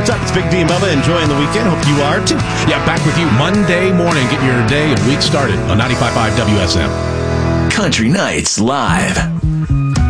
What's up? It's Big D and Bubba enjoying the weekend. Hope you are too. Yeah, back with you Monday morning. Get your day and week started on 95.5 WSM. Country Nights Live.